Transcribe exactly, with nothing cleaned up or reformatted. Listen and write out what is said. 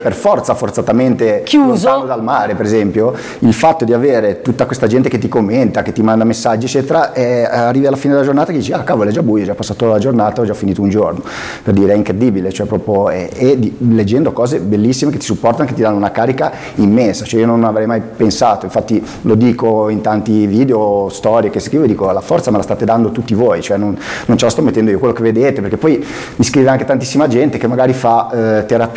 per forza forzatamente chiuso lontano dal mare, per esempio, il fatto di avere tutta questa gente che ti commenta, che ti manda messaggi eccetera, e arrivi alla fine della giornata che dici ah cavolo è già buio, è già passato la giornata, ho già finito un giorno, per dire è incredibile, cioè proprio e, e di, leggendo cose bellissime che ti supportano, che ti danno una carica immensa, cioè io non avrei mai pensato, infatti lo dico in tanti video, storie che scrivo, dico la forza me la state dando tutti voi, cioè non, non ce la sto mettendo io, quello che vedete, perché poi mi scrive anche tantissima gente che magari fa eh, terapia